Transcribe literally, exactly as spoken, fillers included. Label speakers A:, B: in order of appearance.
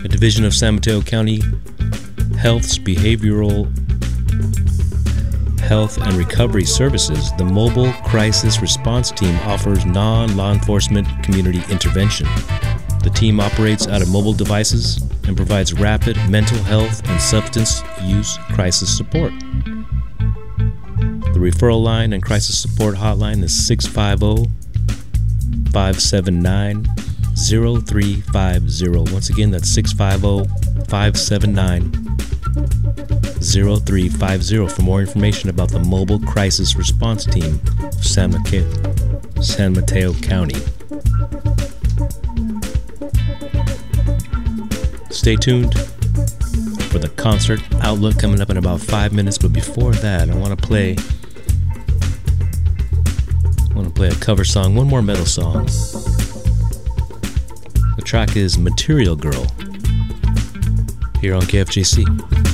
A: A division of San Mateo County Health's Behavioral Health and Recovery Services, the Mobile Crisis Response Team offers non-law enforcement community intervention. The team operates out of mobile devices and provides rapid mental health and substance use crisis support. The referral line and crisis support hotline is six five zero, five seven nine, zero three five zero. Once again, that's six five zero, five seven nine, zero three five zero for more information about the Mobile Crisis Response Team of San Mateo, San Mateo County. Stay tuned for the concert outlook coming up in about five minutes, but before that, I want to play I want to play a cover song, one more metal song. The track is Material Girl here on K F J C.